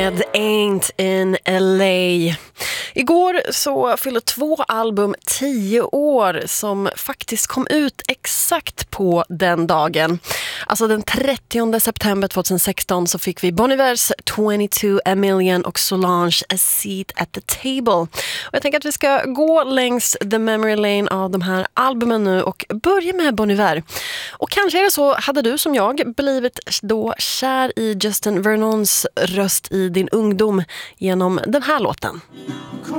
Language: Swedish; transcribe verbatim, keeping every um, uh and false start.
Med Ain't in L A. Igår så fyllde två album tio år som faktiskt kom ut exakt på den dagen. Alltså den trettionde september tjugohundrasexton så fick vi Bon Ivers tjugotvå A Million och Solange A Seat at the Table. Och jag tänker att vi ska gå längs the memory lane av de här albumen nu och börja med Bon Iver. Och kanske är det så, hade du som jag blivit då kär i Justin Vernons röst i din ungdom genom den här låten.